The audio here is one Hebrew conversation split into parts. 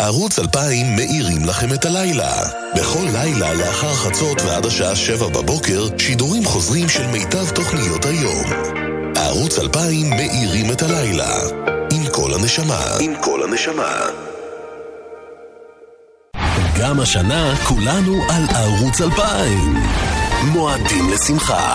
ערוץ 2000 מאירים לכם את הלילה. בכל לילה לאחר חצות ועד השעה 7 בבוקר, שידורים חוזרים של מיטב תוכניות היום. ערוץ 2000 מאירים את הלילה. עם כל הנשמה. עם כל הנשמה. גם השנה כולנו על ערוץ 2000. מועדים לשמחה.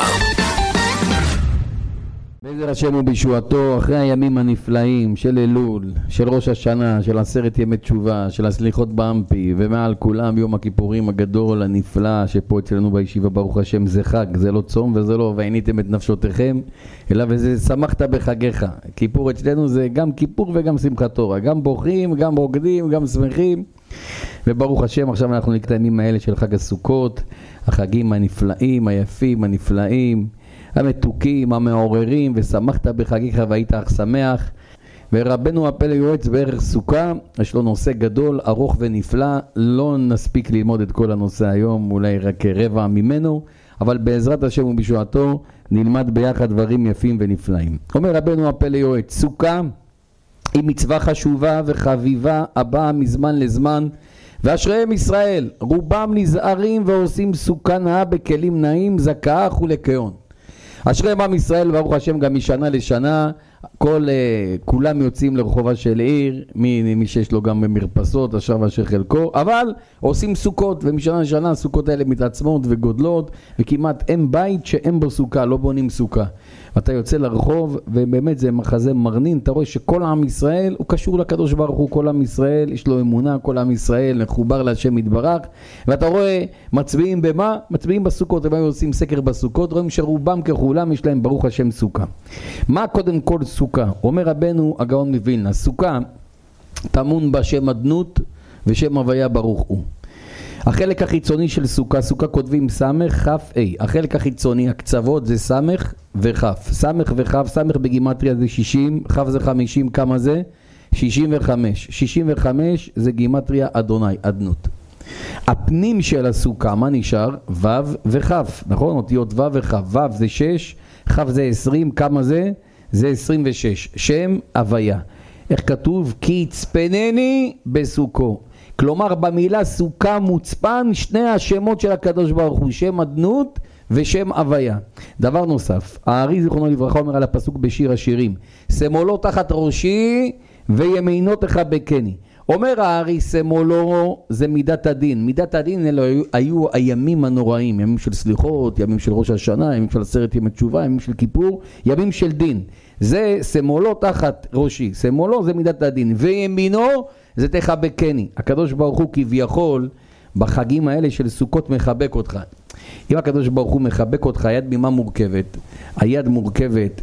בעזר השם ובישועתו, אחרי הימים הנפלאים של אלול, של ראש השנה, של 10 ימי תשובה, של הסליחות באמפי, ומעל כולם יום הכיפורים הגדול הנפלא שפה אצלנו בישיבה, ברוך השם, זה חג, זה לא צום וזה לא ועיניתם את נפשותיכם, אלא וזה שמחת בחגיך. כיפור אצלנו זה גם כיפור וגם שמחת תורה, גם בוכים, גם רוקדים, גם שמחים, וברוך השם עכשיו אנחנו נקרא הימים האלה של חג הסוכות, החגים הנפלאים, היפים, הנפלאים, המתוקים, המעוררים, ושמחת בחגיך והיית אך שמח. ורבנו הפלא יועץ בערך סוכה, יש לו נושא גדול, ארוך ונפלא, לא נספיק ללמוד את כל הנושא היום, אולי רק רבע ממנו, אבל בעזרת השם ובישועתו נלמד ביחד דברים יפים ונפלאים. אומר רבנו הפלא יועץ, סוכה היא מצווה חשובה וחביבה הבאה מזמן לזמן, ואשריהם ישראל, רובם נזהרים ועושים סוכה נאה בכלים נאים, זכאך ולקיון. אשריהם עם ישראל, ברוך השם, גם משנה לשנה, כולם יוצאים לרחובה של עיר, מי שיש לו גם במרפסות, אשר ואשר חלקו, אבל עושים סוכות, ומשנה לשנה הסוכות האלה מתעצמות וגודלות, וכמעט אין בית שאין בו סוכה, לא בונים סוכה. ואתה יוצא לרחוב, ובאמת זה מחזה מרנין, אתה רואה שכל עם ישראל הוא קשור לקדוש ברוך הוא, כל עם ישראל, יש לו אמונה, כל עם ישראל מחובר להשם יתברך, ואתה רואה מצביעים במה? מצביעים בסוכות, הם עושים סקר בסוכות, רואים שרובם ככולם יש להם ברוך השם סוכה. מה קודם כל סוכה? אומר רבנו הגאון מווילנה, סוכה טמון בשם אדנות ושם הוויה ברוך הוא. החלק החיצוני של סוכה, סוכה כותבים סמך כף a, החלק החיצוני, הקצוות זה סמך וכף, סמך וכף, סמך בגימטריה זה 60, כף זה 50, כמה זה? 65, 65 זה גימטריה אדוני, אדנות. הפנים של הסוכה, מה נשאר? ו' וכף, נכון? אותיות ו' וכף, ו' זה 6, כף זה 20, כמה זה? זה 26, שם הוויה. איך כתוב? כי יצפנני בסוכו. כלומר במילה סוכה מוצפן שני השמות של הקדוש ברוך הוא, שם אדנות ושם הוויה. דבר נוסף, הארי זיכרונו לברכה אומר על הפסוק בשיר השירים, שמאלו תחת ראשי וימינו תחבקני. אומר הארי, שמאלו זה מידת הדין. מידת הדין אלו היו הימים הנוראים, ימים של סליחות, ימים של ראש השנה, ימים של 10 ימי תשובה, ימים של כיפור, ימים של דין. זה שמאלו תחת ראשי, שמאלו זה מידת הדין, וימינו זה תחבקני. הקדוש ברוך הוא כביכול בחגים האלה של סוכות מחבק אותך. אם הקדוש ברוך הוא מחבק אותך, היד ממה מורכבת? היד מורכבת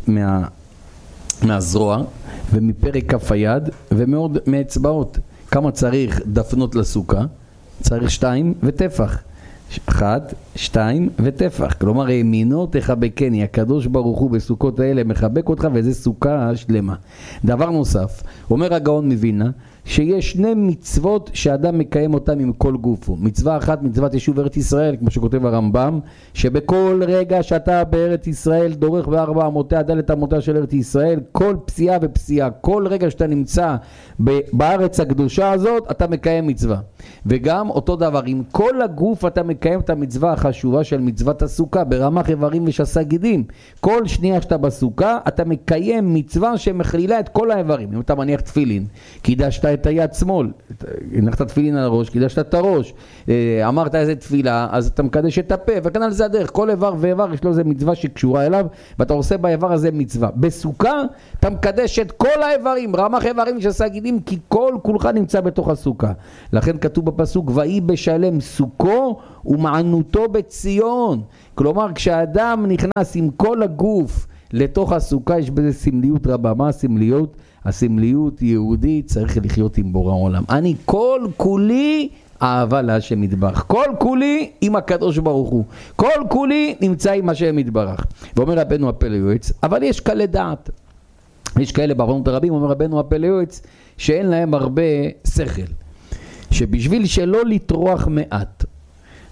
מהזרוע ומפרק כף היד ומאוד מאצבעות. כמה צריך דפנות לסוכה? צריך 2 וטפח. 1, 2 וטפח. כלומר ימינו תחבקני, הקדוש ברוך הוא בסוכות האלה מחבק אותך, וזה סוכה שלמה. דבר נוסף, אומר הגאון מווילנה שיש 2 מצוות שאדם מקיים אותם עם כל גופו. מצווה אחת, מצוות יישוב ארץ ישראל, כמו שכותב הרמב"ם, שבכל רגע שאתה בארץ ישראל דורך ב4 אמותיה, ד' אמותיה של ארץ ישראל, כל פסיעה ופסיעה, כל רגע שאתה נמצא בארץ הקדושה הזאת, אתה מקיים מצווה. וגם אותו דבר, עם כל הגוף אתה מקיים את המצווה החשובה של מצוות הסוכה, ברמ"ח איברים ושס"ה גידים. כל שנייה שאתה בסוכה, אתה מקיים מצווה שמכלילה את כל האיברים. אם אתה מניח תפילין, קידשת את היד שמאל, הנחת תפילין על הראש, קידשת את הראש, אמרת איזה תפילה, אז אתה מקדש את הפה, וכאן על זה הדרך, כל איבר ואיבר יש לו איזה מצווה שקשורה אליו, ואתה עושה באיבר הזה מצווה. בסוכה אתה מקדש את כל האיברים, רמ"ח איברים ושס"ה גידים, כי כל כולך נמצא בתוך הסוכה. לכן כתוב בפסוק, ויהי בשלם סוכו ומענותו בציון. כלומר כשאדם נכנס עם כל הגוף לתוך הסוכה, יש בזה סמליות רבה. מה הסמליות? הסמליות יהודית, צריך לחיות עם בורא עולם. אני כל כולי אהבה להשם יתברך, כל כולי עם הקדוש ברוך הוא, כל כולי נמצא עם השם יתברך. ואומר רבנו הפלא יועץ, אבל יש כאלה דעת, יש כאלה בעוונות הרבים, אומר רבנו הפלא יועץ, שאין להם הרבה שכל, שבשביל שלא לטרוח מעט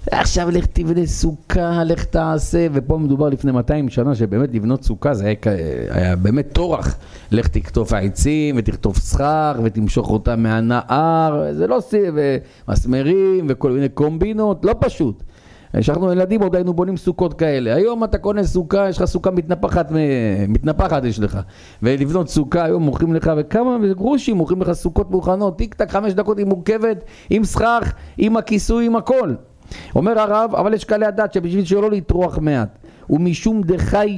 עכשיו לך תבנה סוכה, לך תעשה, ופה מדובר לפני 200 שנה שבאמת לבנות סוכה זה היה באמת תורח. לך תקטוף העצים ותכתוב סחר ותמשוך אותה מהנהר, זה לא מסמרים וכל מיני קומבינות, לא פשוט. כשאנחנו ילדים עוד היינו בונים סוכות כאלה. היום אתה קונה סוכה, יש לך סוכה מתנפחת יש לך. ולבנות סוכה היום מוכרים לך וכמה גרושים, מוכרים לך סוכות מוכנות, טיק טק 5 דקות היא מורכבת, עם סכך, עם הכיסוי, עם הכל. אומר הרב, אבל יש קהלי הדת שבשביל שלא לטרוח מעט, ומשום דחי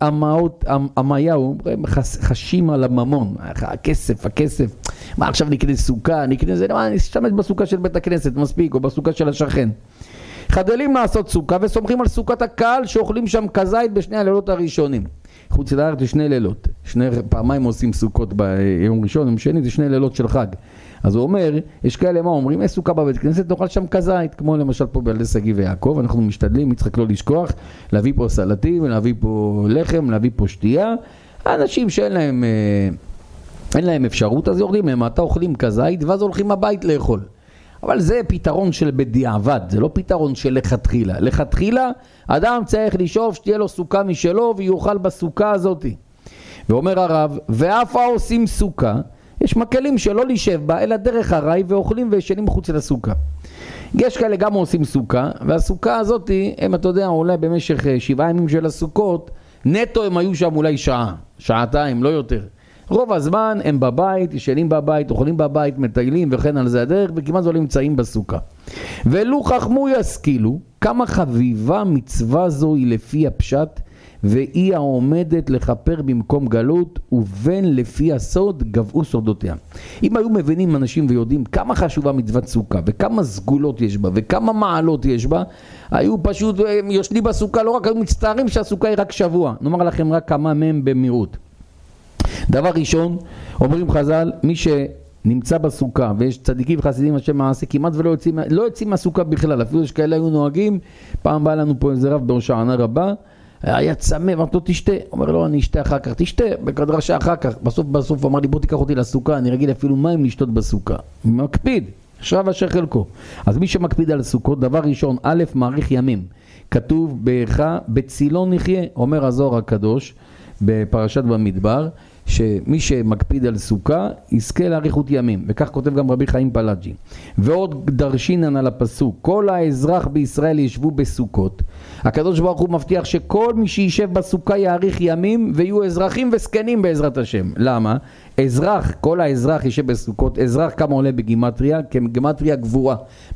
שהמיהו חשים על הממון, הכסף, מה עכשיו נקנה סוכה, נקנה זה, אני אשתמש בסוכה של בית הכנסת, מספיק, או בסוכה של השכן. חדלים לעשות סוכה וסומכים על סוכת הקהל שאוכלים שם כזית בשני הלילות הראשונים. חוץ לארץ זה 2 לילות, פעמיים עושים סוכות ביום ראשון, יום שני זה 2 לילות של חג. אז הוא אומר, יש כאלה מה אומרים, יש סוכה בבית כנסת, נאכל שם כזית, כמו למשל פה בילדי שגיא ויעקב, אנחנו משתדלים, יצחק לא לשכוח, להביא פה סלטים, להביא פה לחם, להביא פה שתייה. האנשים שאין להם אפשרות, אז יורדים למטה, אוכלים כזית, ואז הולכים הבית לאכול. אבל זה פתרון של בדיעבד, זה לא פתרון של לכתחילה. לכתחילה, אדם צריך לשאוף שתהיה לו סוכה משלו, ויוכל בסוכה הזאת. ואומר הרב, ואף העושים סוכה, יש מקלים שלא להישב בה, אלא דרך הרי, ואוכלים וישנים מחוץ לסוכה. יש כאלה גם עושים סוכה, והסוכה הזאת, הם אתה יודע, אולי במשך 7 ימים של הסוכות, נטו הם היו שם אולי שעה, שעתיים, לא יותר. רוב הזמן הם בבית, ישנים בבית, אוכלים בבית, מטיילים וכן על זה הדרך, וכמעט לא נמצאים בסוכה. ולו חכמו ישכילו, כמה חביבה מצווה זו היא לפי הפשט, והיא העומדת לכפר במקום גלות, ובין לפי הסוד גבעו סודותיה. אם היו מבינים אנשים ויודעים כמה חשובה מצוות סוכה, וכמה סגולות יש בה, וכמה מעלות יש בה, היו פשוט יושנים בסוכה, לא רק היו מצטערים שהסוכה היא רק שבוע. נאמר לכם רק כמה מהם במיעוט. דבר ראשון, אומרים חז"ל, מי שנמצא בסוכה, ויש צדיקים וחסידים השם מעשה, כמעט ולא יוצאים מהסוכה בכלל, אפילו יש כאלה היו נוהגים, פעם בא לנו פה איזה רב בראש הענה רבה, היה צמא, אמרת לו תשתה, אומר לו אני אשתה אחר כך, תשתה, בקדרשה אחר כך, בסוף אמר לי בוא תיקח אותי לסוכה, אני רגיל אפילו מים לשתות בסוכה, מקפיד, עכשיו אשר חלקו. אז מי שמקפיד על סוכות, דבר ראשון, א' מאריך ימים, כתוב בערכה בצילו נחיה, אומר הזוהר הקדוש בפרשת במדבר, שמי שמקפיד על סוכה יזכה לאריכות ימים, וכך כותב גם רבי חיים פלאג'י. ועוד דרשינן על הפסוק, כל האזרח בישראל ישבו בסוכות. הקדוש ברוך הוא מבטיח שכל מי שישב בסוכה יאריך ימים, ויהיו אזרחים וסקנים בעזרת השם. למה? אזרח, כל האזרח ישב בסוכות. אזרח כמה עולה בגימטריה? כגימטריה גבורה,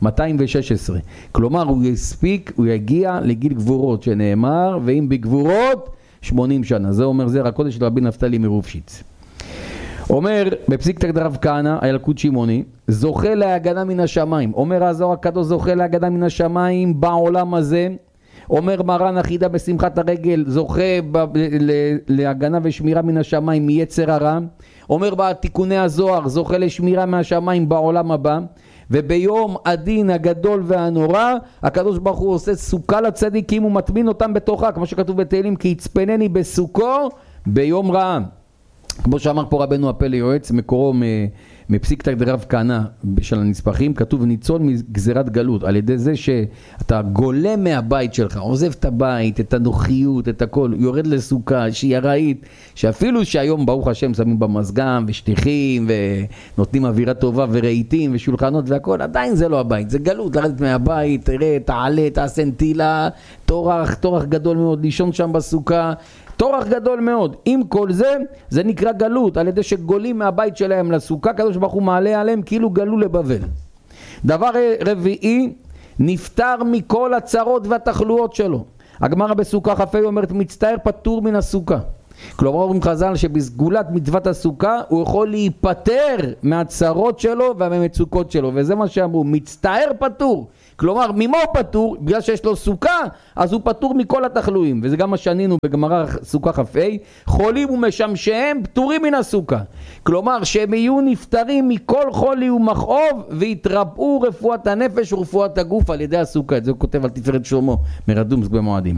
216. כלומר הוא יספיק, הוא יגיע לגיל גבורות שנאמר, ואם בגבורות 80 שנה. זה אומר זרע הקודש של רבי נפתלי מרופשיץ. אומר בפסיקתא דרב כהנא הילקוט שמעוני, זוכה להגנה מן השמיים. אומר הזוהר הקדוש זוכה להגנה מן השמיים בעולם הזה. אומר מרן החידה בשמחת הרגל זוכה להגנה ושמירה מן השמיים מיצר הרע. אומר בתיקוני הזוהר זוכה לשמירה מהשמיים בעולם הבא. וביום הדין הגדול והנורא הקדוש ברוך הוא עושה סוכה לצדיקים ומטמין אותם בתוכה, כמו שכתוב בתהילים, כי יצפנני בסוכו ביום רע. כמו שאמר פה רבנו הפלא יועץ, מקורו מפסיקתא דרב כהנא של הנספחים, כתוב ניצול מגזירת גלות, על ידי זה שאתה גולם מהבית שלך, עוזב את הבית, את הנוחיות, את הכל, יורד לסוכה שהיא ארעית, שאפילו שהיום ברוך השם שמים במזגן ושטיחים ונותנים אווירה טובה ורהיטים ושולחנות והכל, עדיין זה לא הבית, זה גלות, לרדת מהבית, תראה, תעלה, תעשה נטילה, תורח גדול מאוד, לישון שם בסוכה, תורח גדול מאוד. עם כל זה, זה נקרא גלות, על ידי שגולים מהבית שלהם לסוכה, קדוש ברוך הוא מעלה עליהם כאילו גלו לבבל. דבר רביעי, נפטר מכל הצרות והתחלואות שלו. הגמרא בסוכה כ"ה אומרת, מצטער פטור מן הסוכה. כלומר אומרים חז"ל שבסגולת מצוות הסוכה הוא יכול להיפטר מהצרות שלו ומהמצוקות שלו, וזה מה שאמרו, מצטער פטור. כלומר, ממה הוא פטור? בגלל שיש לו סוכה, אז הוא פטור מכל התחלואים. וזה גם מה שענינו בגמרא סוכה כ"ה, חולים ומשמשיהם פטורים מן הסוכה. כלומר, שהם יהיו נפטרים מכל חולי ומכאוב, ויתרפאו רפואת הנפש ורפואת הגוף על ידי הסוכה. את זה הוא כותב על תפארת שלמה, מרדומסק במועדים.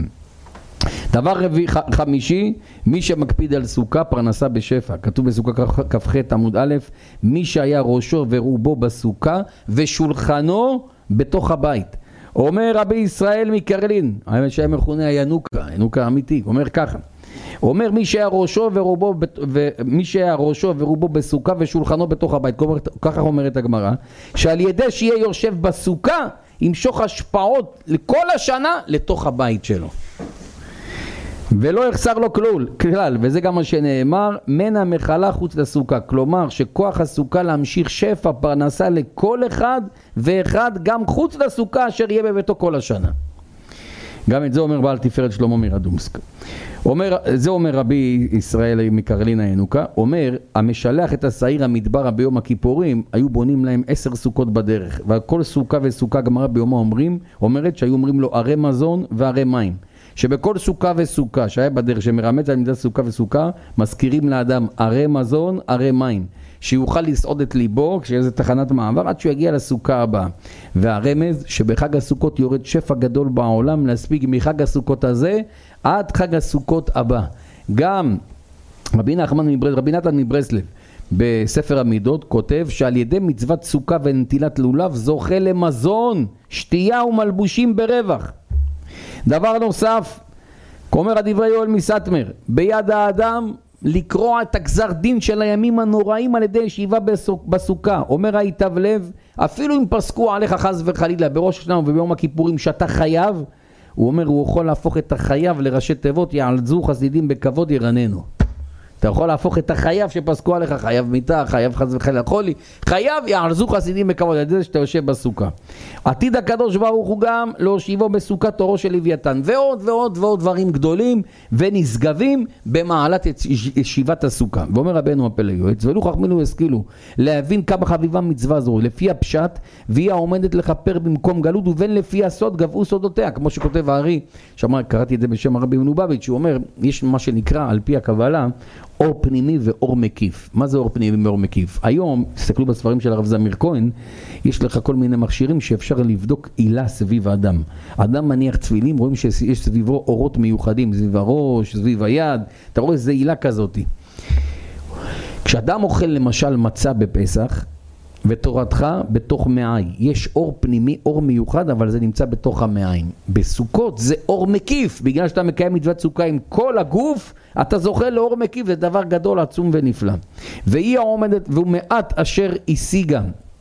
דבר חמישי, מי שמקפיד על סוכה פרנסה בשפע. כתוב בסוכה כ"ח עמוד א', מי שהיה ראשו ורובו בסוכה ושולחנו בתוך הבית. אומר רבי ישראל מקרלין, שהיה מכונה הינוקה אמיתי, אומר ככה, אומר מי שהיה ראשו ורובו בסוכה ושולחנו בתוך הבית, ככה אומרת הגמרא, שעל ידי שיהיה יושב בסוכה ימשוך השפעות לכל השנה לתוך הבית שלו ולא יחסר לו כלל, וזה גם מה שנאמר, מנה מחלה חוץ לסוכה, כלומר שכוח הסוכה להמשיך שפע פרנסה לכל אחד ואחד גם חוץ לסוכה אשר יהיה בביתו כל השנה. גם את זה אומר בעל תפארת שלמה מרדומסק. זה אומר רבי ישראל מקרלין הינוקה, אומר המשלח את השעיר המדברה ביום הכיפורים היו בונים להם 10 סוכות בדרך, ועל כל סוכה וסוכה גמרא ביומה אומרת שהיו אומרים לו ערי מזון וערי מים, שבכל סוכה וסוכה שהיה בדרך שמרמז על מידת סוכה וסוכה מזכירים לאדם ערי מזון ערי מים, שיוכל לסעוד את ליבו כשיש תחנת מעבר עד שהוא יגיע לסוכה הבאה. והרמז שבחג הסוכות יורד שפע גדול בעולם להספיק מחג הסוכות הזה עד חג הסוכות הבא. גם רבי נתן מברסלב בספר המידות כותב שעל ידי מצוות סוכה ונטילת לולב זוכה למזון, שתייה ומלבושים ברווח. דבר נוסף, אומר הדברי יואל מסטמר, ביד האדם לקרוע את הגזר דין של הימים הנוראים על ידי ישיבה בסוכה. אומר היטב לב, אפילו אם פסקו עליך חס וחלילה בראש השנה וביום הכיפורים שאתה חייב, הוא אומר הוא יכול להפוך את החייב לראשי תיבות יעלזו חסידים בכבוד ירננו. אתה יכול להפוך את החייב שפסקו עליך, חייב מיתה, חייב חס וחלילה חולי, חייב יעלזו חסידים בכבוד, על זה שאתה יושב בסוכה. עתיד הקדוש ברוך הוא גם להושיבו בסוכת אורו של לוויתן, ועוד ועוד ועוד דברים גדולים ונשגבים במעלת ישיבת הסוכה. ואומר רבנו הפלא יועץ, ולו חכמינו השכילו להבין כמה חביבה מצווה זו לפי הפשט, והיא העומדת לכפר במקום גלות, ובין לפי הסוד גבעו סודותיה, כמו שכותב הארי, קראתי את זה בשם הרבי מלובביץ', שהוא אומר יש מה שנקרא על פי הקבלה אור פנימי ואור מקיף. מה זה אור פנימי ואור מקיף? היום, תסתכלו בספרים של הרב זמיר כהן, יש לך כל מיני מכשירים שאפשר לבדוק עילה סביב האדם. אדם מניח תפילים, רואים שיש סביבו אורות מיוחדים, סביב הראש, סביב היד, אתה רואה איזה עילה כזאת. כשאדם אוכל למשל מצה בפסח, ותורתך בתוך מעי, יש אור פנימי, אור מיוחד, אבל זה נמצא בתוך המעיים. בסוכות זה אור מקיף, בגלל שאתה מקיים מצוות סוכה עם כל הגוף, אתה זוכה לאור מקיף, זה דבר גדול, עצום ונפלא. והיא העומדת, והוא מעט אשר השיגה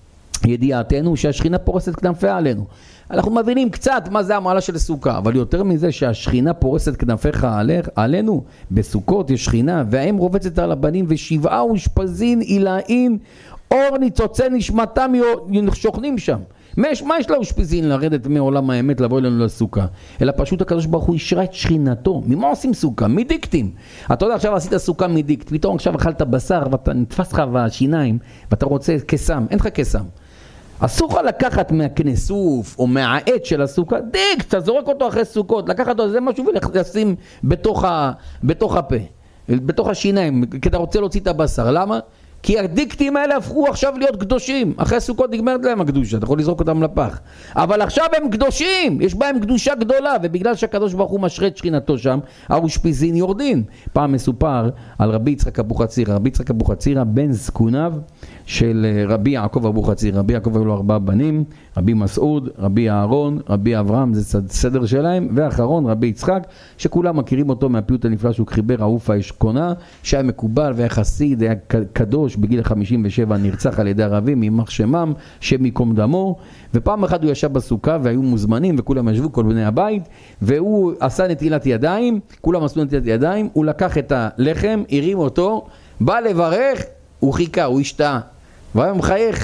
ידיעתנו שהשכינה פורסת כנפיה עלינו. אנחנו מבינים קצת מה זה המעלה של סוכה, אבל יותר מזה שהשכינה פורסת כנפיך עלינו, בסוכות יש שכינה, והאם רובצת על הבנים, ושבעה ושפזין עילאין, אור ניצוצי נשמתם שוכנים שם. מה יש לה אושפיזין לרדת מעולם האמת לבוא אלינו לסוכה? אלא פשוט הקדוש ברוך הוא ישרה את שכינתו. ממה עושים סוכה? מדיקטים. אתה יודע, עכשיו עשית סוכה מדיקט, פתאום עכשיו אכלת בשר ואתה נתפס לך בשיניים ואתה רוצה קסם, אין לך קסם. אסור לך לקחת מהכנסוף או מהעט של הסוכה, דיקט, אתה זורק אותו אחרי סוכות, לקחת אותו, זה משהו ולשים בתוך הפה, בתוך השיניים, כי אתה רוצה להוציא את הבשר. למה? כי הדיקטים האלה הפכו עכשיו להיות קדושים. אחרי סוכות נגמרת להם הקדושה, אתה יכול לזרוק אותם לפח. אבל עכשיו הם קדושים, יש בהם קדושה גדולה, ובגלל שהקדוש ברוך הוא משרה את שכינתו שם, האושפיזין יורדין. פעם מסופר על רבי יצחק אבוחצירא. רבי יצחק אבוחצירא בן זקוניו של רבי יעקב אבוחצירא. רבי יעקב היו לו 4 בנים, רבי מסעוד, רבי אהרון, רבי אברהם, זה סדר שלהם, ואחרון רבי יצחק, שכולם מכירים אותו מהפיוט הנפלא שהוא חיבר, העופה אשכונה, שהיה מקובל והיה חסיד, היה קדוש, בגיל 57 נרצח על ידי ערבים, יימח שמם, שם ייקום דמו. ופעם אחת הוא ישב בסוכה והיו מוזמנים וכולם ישבו, כל בני הבית, והוא עשה נטילת ידיים, כולם עשו נטילת ידיים, הוא לקח את הלחם, הרים אותו, בא לברך, הוא חיכה, הוא השתאה, והוא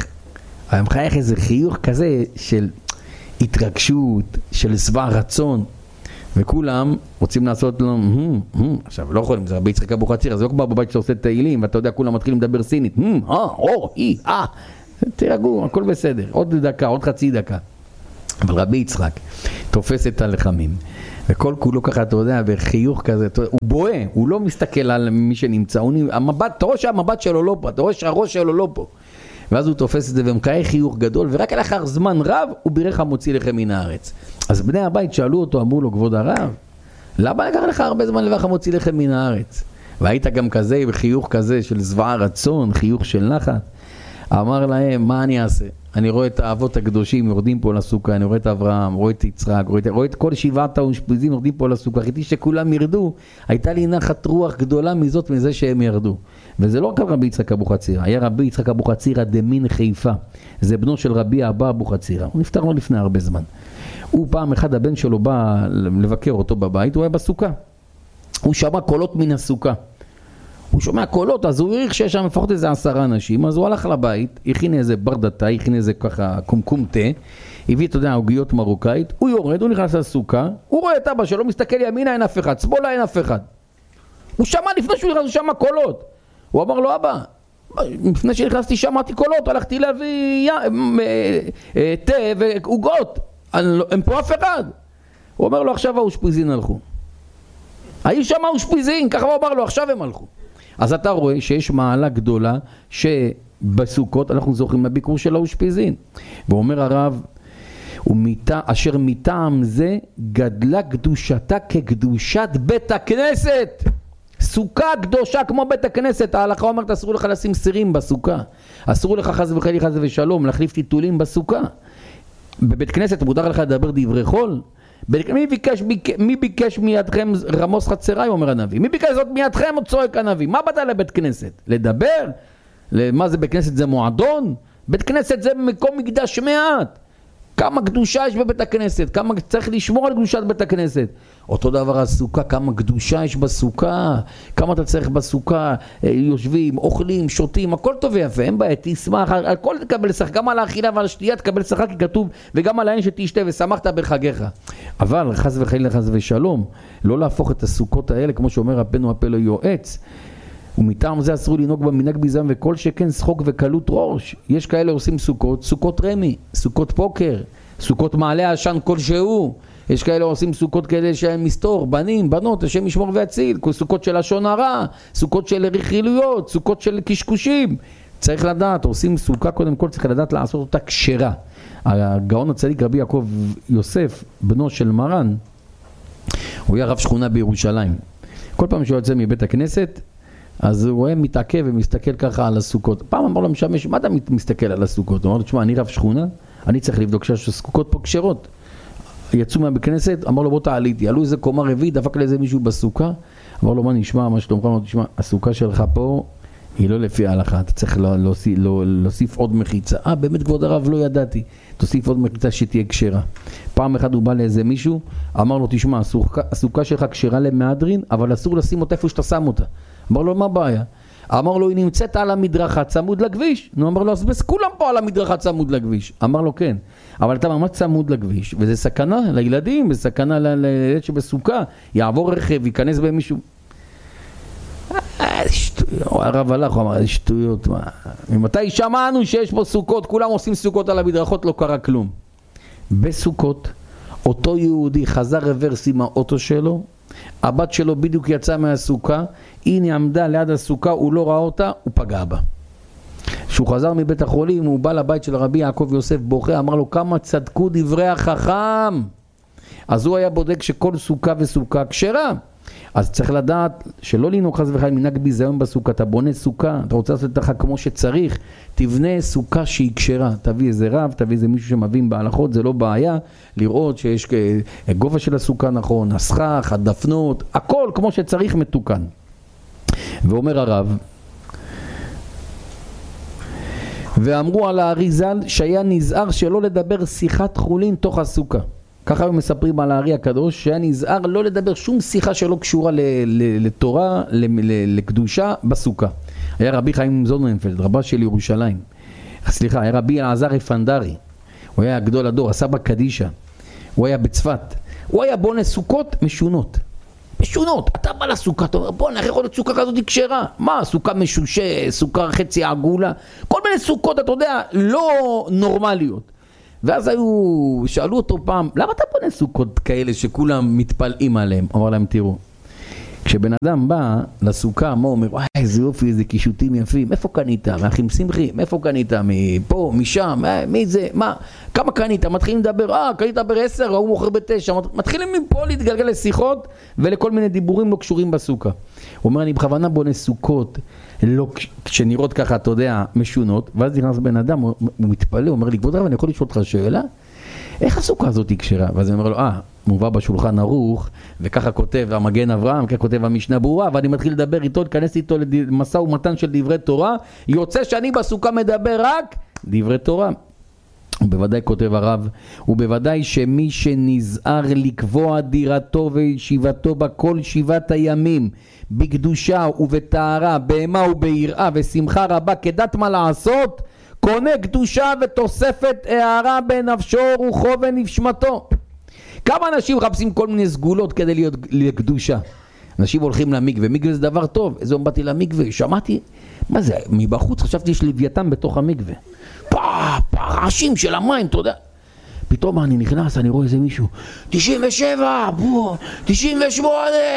היה מחייך איזה חיוך כזה של התרגשות, של שבע רצון, וכולם רוצים לעשות לו, עכשיו לא יכולים, זה רבי יצחק אבוחצירא, זה לא כמו בבית שעושה תהילים, ואתה יודע, כולם מתחילים לדבר סינית, תירגעו, הכל בסדר, עוד דקה, עוד חצי דקה. אבל רבי יצחק תופס את הלחמים, וכל כולו ככה, אתה יודע, בחיוך כזה, הוא בואה, הוא לא מסתכל על מי שנמצא, אתה רואה שהמבט שלו לא פה, אתה רואה שהראש שלו לא פה. ואז הוא תופס את זה ומקיים חיוך גדול, ורק לאחר זמן רב הוא בירך המוציא לכם מן הארץ. אז בני הבית שאלו אותו, אמרו לו, כבוד הרב, למה לקח לך הרבה זמן לברך המוציא לכם מן הארץ? והיית גם כזה, בחיוך כזה של שבע רצון, חיוך של נחת. אמר להם, מה אני אעשה? אני רואה את האבות הקדושים יורדים פה לסוכה, אני רואה את אברהם, רואה את יצחק, רואה את כל 7 האושפיזין יורדים פה לסוכה, חיכיתי שכולם ירדו, הייתה לי נחת רוח גדולה מזה שהם ירדו. וזה לא רק רבי יצחק אבוחצירא, היה רבי יצחק אבוחצירא דמין חיפה, זה בנו של רבי אבא אבוחצירא, הוא נפטר לו לפני הרבה זמן. הוא פעם אחד הבן שלו בא לבקר אותו בבית, הוא היה בסוכה, הוא שמע קולות מן הסוכה. הוא שומע קולות, אז הוא העריך שיש שם לפחות איזה 10 אנשים, אז הוא הלך לבית, הכין איזה ברדתה, הכין איזה ככה קומקום תה, הביא, אתה יודע, עוגיות מרוקאית, הוא יורד, הוא נכנס לסוכה, הוא רואה את אבא שלו, מסתכל ימינה, אין אף אחד, שמאלה אין אף אחד. הוא שמע לפני שהוא נכנס, הוא שמע קולות. הוא אמר לו, אבא, לפני שנכנסתי שמעתי קולות, הלכתי להביא תה ועוגות, הם פה אף אחד. הוא אומר לו, עכשיו האושפיזין הלכו. היו שם האושפיזין, ככה הוא אמר לו, עכשיו הם הלכו. אז אתה רואה שיש מעלה גדולה שבסוכות אנחנו זוכים לביקור של האושפיזין. ואומר הרב, אשר מטעם זה גדלה קדושתה כקדושת בית הכנסת. סוכה קדושה כמו בית הכנסת. ההלכה אומרת אסור לך לשים סירים בסוכה, אסור לך חס וחלילה חס ושלום להחליף טיטולים בסוכה. בבית כנסת מותר לך לדבר דברי חול. מי ביקש מידכם רמוס חצריי, אומר הנביא. מי ביקש זאת מידכם, הוא צועק הנביא. מה באת לבית כנסת? לדבר? מה זה בית כנסת? זה מועדון? בית כנסת זה מקום מקדש מעט. כמה קדושה יש בבית הכנסת, כמה צריך לשמור על קדושת בית הכנסת. אותו דבר הסוכה, כמה קדושה יש בסוכה, כמה אתה צריך בסוכה, יושבים, אוכלים, שותים, הכל טוב ויפה, אין בעיה, תשמח, על כל תקבל שכר, גם על האכילה ועל השתייה תקבל שכר כי כתוב, וגם על העין שתשתה ושמחת בחגיך. אבל חס וחלילה חס ושלום, לא להפוך את הסוכות האלה, כמו שאומר רבנו הפה לא יועץ, ומטעם זה אסור לנהוג במנהג ביזם וכל שכן שחוק וקלות ראש. יש כאלה עושים סוכות, סוכות רמי, סוכות פוקר, סוכות מעלה עשן כלשהו. יש כאלה עושים סוכות כאלה שהם מסתור, בנים, בנות, השם ישמור והציל, סוכות של לשון הרע, סוכות של רכילויות, סוכות של קשקושים. צריך לדעת, עושים סוכה קודם כל, צריך לדעת לעשות אותה כשרה. הגאון הצדיק רבי יעקב יוסף, בנו של מרן, הוא היה רב שכונה בירושלים. כל פעם שהוא יוצא מבית הכנסת, אז הוא רואה מתעכב ומסתכל ככה על הסוכות. פעם אמר לו משמש, מה אתה מסתכל על הסוכות? הוא אמר לו, תשמע, אני רב שכונה, אני צריך לבדוק שהסוכות פה כשרות. יצאו מהבית כנסת, אמר לו בוא תעליתי, עלו איזה קומה רביעית, דפק לאיזה מישהו בסוכה, אמר לו מה נשמע, מה שלומך, אמר לו תשמע, הסוכה שלך פה היא לא לפי ההלכה, אתה צריך להוסיף עוד מחיצה. באמת כבוד הרב לא ידעתי, תוסיף עוד מחיצה שתהיה כשרה. פעם אחד הוא בא לאיזה מישהו, אמר לו תשמע, הסוכה שלך כשרה למהדרין, אבל אסור לשים אותה איפה שאתה שם אותה. אמר לו מה הבעיה? אמר לו היא נמצאת על המדרכה צמוד לכביש. נו, אמר לו אז כולם פה על המדרכה צמוד לכביש. אמר לו כן, אבל אתה ממש צמוד לכביש וזה סכנה לילדים, וסכנה לילד שבסוכה, יעבור רכב, ייכנס במישהו. הרב הלך, הוא אמר, איזה שטויות, מה? ממתי שמענו שיש פה סוכות, כולם עושים סוכות על המדרכות, לא קרה כלום. בסוכות, אותו יהודי חזר רוורס עם האוטו שלו, הבת שלו בדיוק יצאה מהסוכה, היא עמדה ליד הסוכה, הוא לא ראה אותה, הוא פגע בה. כשהוא חזר מבית החולים, הוא בא לבית של רבי יעקב יוסף בוכה, אמר לו כמה צדקו דברי החכם. אז הוא היה בודק שכל סוכה וסוכה כשרה. אז צריך לדעת שלא לנהוג חס וחלילה מנהג ביזיון בסוכה. אתה בונה סוכה, אתה רוצה לעשות לך כמו שצריך, תבנה סוכה שהיא כשרה. תביא איזה רב, תביא איזה מישהו שמבין בהלכות, זה לא בעיה לראות שיש גובה של הסוכה נכון, הסכך, הדפנות, הכל כמו שצריך מתוקן. ואומר הרב, ואמרו על האריזל שהיה נזהר שלא לדבר שיחת חולין תוך הסוכה. ככה הם מספרים על הארי הקדוש, שהיה נזהר לא לדבר שום שיחה שלא קשורה לתורה, לקדושה בסוכה. היה רבי חיים זוננפלד, רבה של ירושלים. סליחה, היה רבי אלעזר אפנדרי. הוא היה גדול הדור, הסבא קדישה. הוא היה בצפת. הוא היה בונה סוכות משונות. משונות. אתה בא לסוכה, אתה אומר, בוא, איך יכול להיות סוכה כזאת כשרה? מה, סוכה משושה, סוכה חצי עגולה? כל מיני סוכות, אתה יודע, לא נורמליות. ואז שאלו אותו פעם, למה אתה בונה סוכות כאלה שכולם מתפלאים עליהם? אמר להם, תראו, כשבן אדם בא לסוכה, מה אומר? וואי, איזה יופי, איזה קישוטים יפים, איפה קנית? מאחים שמחים, איפה קנית? מפה, משם, מי זה? מה? כמה קנית? מתחילים לדבר, קנית ב10, הוא מוכר ב9, מתחילים מפה להתגלגל לשיחות ולכל מיני דיבורים לא קשורים בסוכה. הוא אומר, אני בכוונה בונה סוכות לא, שנראות ככה, אתה יודע, משונות, ואז נכנס בן אדם, הוא מתפלא, הוא אומר לי, כבוד הרב, אני יכול לשאול אותך שאלה? איך הסוכה הזאת היא כשרה? ואז אני אומר לו, מובא בשולחן ערוך, וככה כותב המגן אברהם, וככה כותב המשנה ברורה, ואני מתחיל לדבר איתו, להיכנס איתו למשא ומתן של דברי תורה, יוצא שאני בסוכה מדבר רק דברי תורה. ובוודאי כותב הרב, ובוודאי שמי שנזהר לקבוע דירתו וישיבתו בכל 7 הימים, בקדושה ובטהרה, בהמה וביראה ושמחה רבה כדת מה לעשות, קונה קדושה ותוספת הערה בנפשו רוחו ונשמתו. כמה אנשים מחפשים כל מיני סגולות כדי להיות לקדושה? אנשים הולכים למקווה, מקווה זה דבר טוב. איזה יום באתי למקווה, שמעתי, מה זה, מבחוץ חשבתי יש לוויתן בתוך המקווה. רעשים של המים, אתה יודע. פתאום אני נכנס, אני רואה איזה מישהו, 97, 98,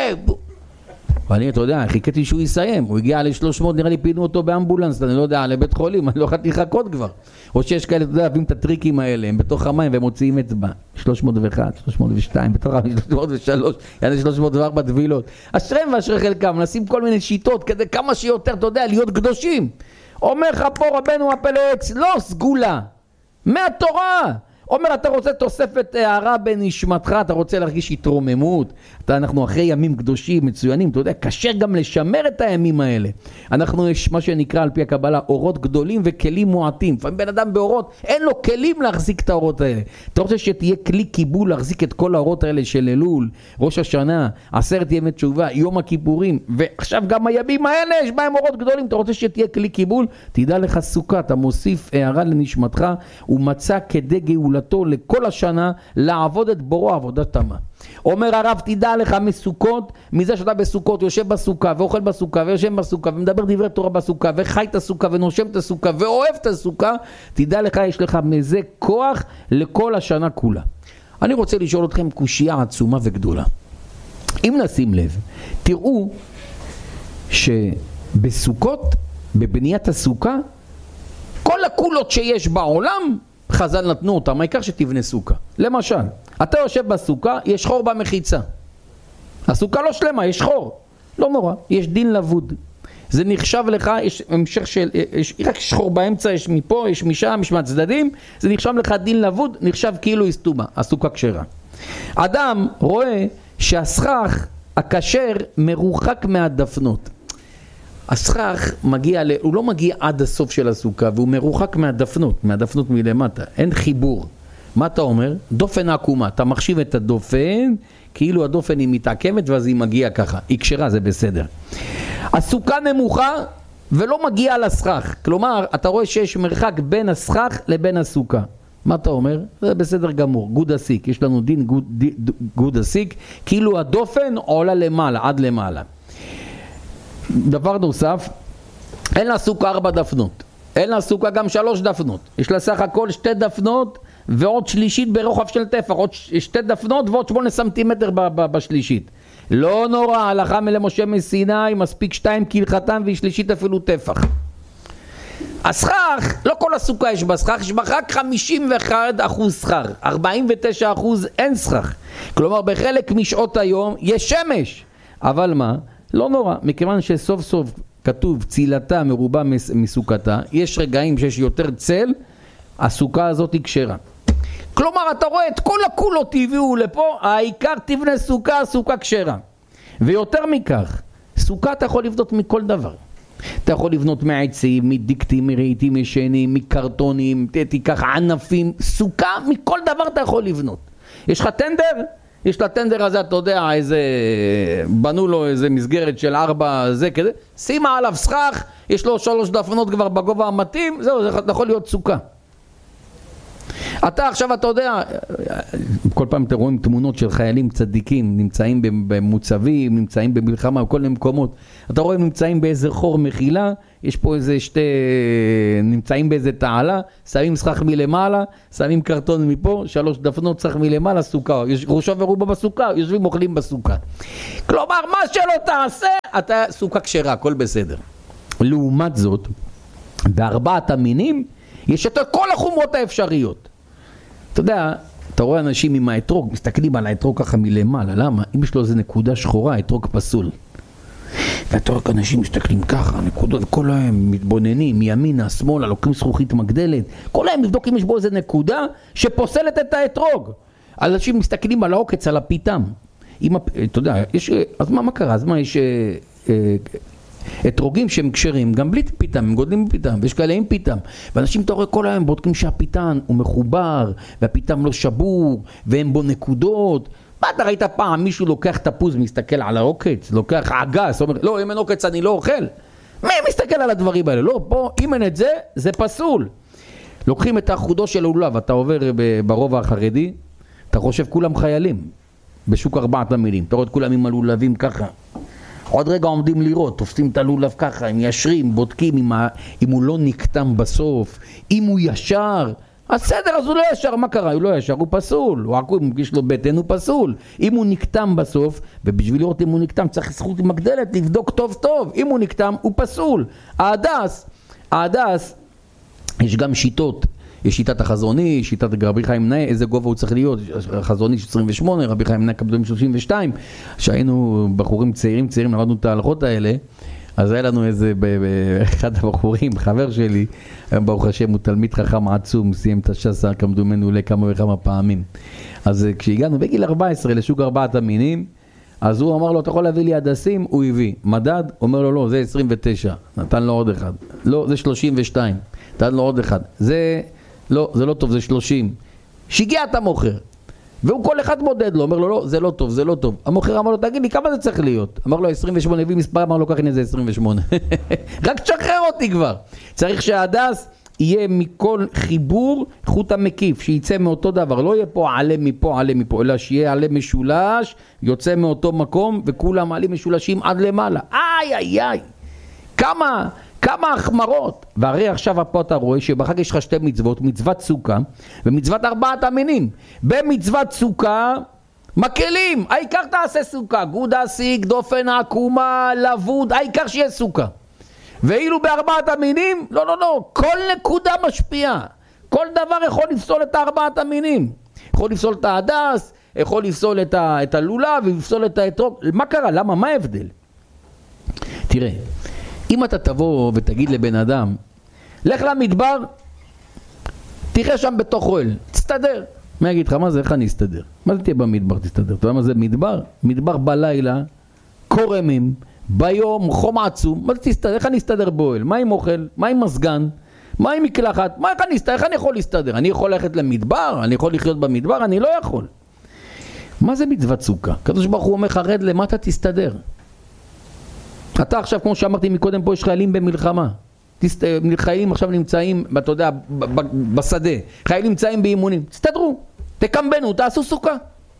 ואני, אתה יודע, חיכיתי שהוא יסיים, הוא הגיע ל-300, נראה לי פינו אותו באמבולנס, אני לא יודע, לבית חולים, אני לא יכולתי לחכות כבר. או שיש כאלה, אתה יודע, אוהבים את הטריקים האלה, הם בתוך המים והם מוציאים אצבע. 301, 302, בתוך המים, 303, יעני 304 דבילות. אשריהם ואשרי חלקם, נשים כל מיני שיטות כדי כמה שיותר, אתה יודע, להיות קדושים. אומר לך פה רבנו הפלאקס, לא סגולה, מהתורה. אומר, אתה רוצה תוספת הערה בנשמתך, אתה רוצה להרגיש התרוממות, אנחנו אחרי ימים קדושים, מצוינים, אתה יודע, קשה גם לשמר את הימים האלה. אנחנו יש מה שנקרא על פי הקבלה, אורות גדולים וכלים מועטים. לפעמים בן אדם באורות, אין לו כלים להחזיק את האורות האלה. אתה רוצה שתהיה כלי קיבול להחזיק את כל האורות האלה של אלול, ראש השנה, 10 ימי תשובה, יום הכיפורים, ועכשיו גם הימים האלה יש בהם אורות גדולים. אתה רוצה שתהיה כלי קיבול, תדע לך סוכה, אתה מוסיף הערה לנשמתך, ומצא כדי גאולתו לכל השנה לעבוד את בורו עבודת תמה. אומר הרב, תדע לך מסוכות, מזה שאתה בסוכות יושב בסוכה ואוכל בסוכה ויושב בסוכה ומדבר דברי תורה בסוכה וחי את הסוכה ונושם את הסוכה ואוהב את הסוכה, תדע לך יש לך מזה כוח לכל השנה כולה. אני רוצה לשאול אתכם קושייה עצומה וגדולה. אם נשים לב, תראו שבסוכות, בבניית הסוכה, כל הקולות שיש בעולם חז"ל נתנו אותם, העיקר שתבנה סוכה. למשל, אתה יושב בסוכה, יש חור במחיצה. הסוכה לא שלמה, יש חור. לא נורא, יש דין לבוד. זה נחשב לך, יש המשך של, רק יש חור באמצע, יש מפה, יש משם, יש מהצדדים, זה נחשב לך דין לבוד, נחשב כאילו הסתומה, הסוכה כשרה. אדם רואה שהסכך הכשר מרוחק מהדפנות. הסכך מגיע, הוא לא מגיע עד הסוף של הסוכה, והוא מרוחק מהדפנות מלמטה, אין חיבור. מה אתה אומר? דופן עקומה, אתה מחשיב את הדופן, כאילו הדופן היא מתעקמת ואז היא מגיעה ככה, היא כשרה, זה בסדר. הסוכה נמוכה ולא מגיעה לסכך, כלומר, אתה רואה שיש מרחק בין הסכך לבין הסוכה. מה אתה אומר? זה בסדר גמור, גוד הסיק, יש לנו דין גוד הסיק, כאילו הדופן עולה למעלה, עד למעלה. דבר נוסף, אין לה סוכה 4 דפנות, אין לה סוכה גם 3 דפנות, יש לה סך הכל 2 דפנות ועוד שלישית ברוחב של טפח, עוד 2 דפנות ועוד 8 סנטימטר בשלישית. לא נורא, הלכה למשה מסיני, מספיק 2 כהלכתן ושלישית אפילו טפח. הסכך, לא כל הסוכה יש בסכך, יש בה רק 51% סכך, 49% אין סכך. כלומר בחלק משעות היום יש שמש, אבל מה? לא נורא, מכיוון שסוף סוף כתוב צילתה מרובה מסוכתה, יש רגעים שיש יותר צל, הסוכה הזאת היא כשרה. כלומר, אתה רואה את כל הקולות הביאו לפה, העיקר תבנה סוכה, סוכה כשרה. ויותר מכך, סוכה אתה יכול לבנות מכל דבר. אתה יכול לבנות מעצים, מדיקטים, מרהיטים ישנים, מקרטונים, תיקח ענפים, סוכה, מכל דבר אתה יכול לבנות. יש לך טנדר? יש לטנדר הזה, אתה יודע, איזה, בנו לו איזה מסגרת של 4, זה כזה, שימה עליו סכך, יש לו 3 דפנות כבר בגובה המתאים, זהו, זה יכול להיות סוכה. אתה עכשיו, אתה יודע, כל פעם אתם רואים תמונות של חיילים צדיקים, נמצאים במוצבים, נמצאים במלחמה, בכל מיני מקומות. אתה רואה, נמצאים באיזה חור מחילה, יש פה איזה נמצאים באיזה תעלה, שמים סכך מלמעלה, שמים קרטון מפה, 3 דפנות סכך מלמעלה, סוכה. ראשו ורובה בסוכה, יושבים אוכלים בסוכה. כלומר, מה שלא תעשה, אתה סוכה כשרה, הכל בסדר. לעומת זאת, ב4 המינים, יש את כל החומרות האפשריות. אתה יודע, אתה רואה אנשים עם האתרוג, מסתכלים על האתרוג ככה מלמעלה, למה? אם יש לו איזה נקודה שחורה, האתרוג פסול. ואתה רואה אנשים מסתכלים ככה, נקודות, כל היום מתבוננים, מימינה, שמאלה, לוקחים זכוכית מגדלת, כל היום לבדוק אם יש בו איזה נקודה שפוסלת את האתרוג. אנשים מסתכלים על העוקץ, על הפיתם. אתה יודע, אז מה קרה? אז מה, יש אתרוגים שהם קשרים, גם בלי פיתם, הם גודלים בפיתם, ויש כאלה עם פיתם. ואנשים, אתה רואה, כל היום בודקים שהפיתן הוא מחובר, והפיתם לא שבור, והם בו נקודות. מה אתה ראית פעם מישהו לוקח תפוז, מסתכל על העוקץ, לוקח אגס, אומר, לא, אם אין עוקץ אני לא אוכל. מי מסתכל על הדברים האלה? לא, פה, אם אין את זה, זה פסול. לוקחים את החודו של הלולב, אתה עובר ברובע החרדי, אתה חושב כולם חיילים, בשוק 4 המילים, אתה רואה את כולם עם הלולבים ככה. עוד רגע עומדים לראות, תופסים את הלולב ככה, הם ישרים, בודקים אם הוא לא נקטם בסוף, אם הוא ישר, הסדר, אז הוא לא ישר, מה קרה? הוא לא ישר, הוא פסול, הוא עקוי, מגיש לו בטן, הוא פסול. אם הוא נקטם בסוף, ובשביל לראות אם הוא נקטם, צריך זכות מגדלת, לבדוק טוב טוב, אם הוא נקטם, הוא פסול. ההדס, יש גם שיטות, יש שיטת החזוני, שיטת רבי חיים נאה, איזה גובה הוא צריך להיות, החזוני 28, רבי חיים נאה קבלו 32, שהיינו בחורים צעירים, למדנו את ההלכות האלה, אז היה לנו איזה, אחד הבחורים, חבר שלי, ברוך השם, הוא תלמיד חכם עצום, סיים את השסר, כמדומנו לכמה וכמה פעמים. אז כשהגענו בגיל 14 לשוק 4 המינים, אז הוא אמר לו, אתה יכול להביא לי הדסים? הוא הביא. מדד? אומר לו, לא, זה 29. נתן לו עוד אחד. לא, זה 32. נתן לו עוד אחד. זה לא טוב, זה 30. שיגע את המוכר. והוא כל אחד מודד לו, אומר לו, לא, זה לא טוב, זה לא טוב. המוכר אמר לו, תגיד לי, כמה זה צריך להיות? אמר לו, 28, הביא מספר, אמר לו, כך הנה זה 28. רק תשחרר אותי כבר. צריך שההדס יהיה מכל חיבור חוט המקיף, שיצא מאותו דבר, לא יהיה פה עלה מפה, עלה מפה, אלא שיהיה עלה משולש, יוצא מאותו מקום, וכולם עלים משולשים עד למעלה. איי, כמה החמרות. והרי עכשיו פה אתה רואה שבחג יש לך 2 מצוות, מצוות סוכה ומצוות 4 המינים. במצוות סוכה מקלים, העיקר תעשה סוכה, גודה סיג, דופן עקומה, לבוד, העיקר שיהיה סוכה. ואילו ב4 המינים, לא, כל נקודה משפיעה. כל דבר יכול לפסול את 4 המינים. יכול לפסול את ההדס, יכול לפסול את הלולב, ולפסול את האתרוג. מה קרה? למה? מה ההבדל? תראה, אם אתה תבוא ותגיד לבן אדם, לך למדבר, תראה שם בתוך אוהל, תסתדר. מה יגיד לך? מה זה? איך אני אסתדר? מה זה תהיה במדבר תסתדר? אתה יודע מה זה מדבר? מדבר בלילה, קורמים, ביום, חום עצום. מה זה תסתדר? איך אני אסתדר באוהל? מה עם אוכל? מה עם מסגן? מה עם מקלחת? איך אני יכול להסתדר? אני יכול ללכת למדבר? אני יכול לחיות במדבר? אני לא יכול. מה זה מצוות סוכה? הקדוש ברוך הוא אומר לך, רד למטה תסתדר. אתה עכשיו, כמו שאמרתי מקודם, פה יש חיילים במלחמה. חיילים עכשיו נמצאים, אתה יודע, בשדה. חיילים נמצאים באימונים. תסתדרו, תקמבנו, תעשו סוכה.